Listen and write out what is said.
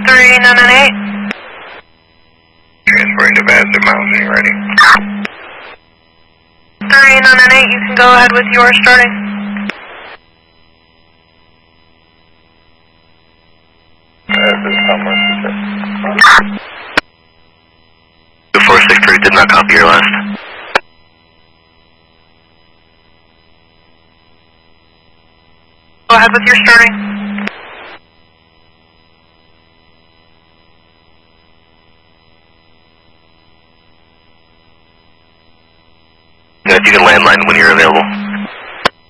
3998. Transferring to Vassar Mountain, ready. 3998, you can go ahead with your starting. The 463 did not copy your last. Go ahead with your starting. If you can landline when you're available.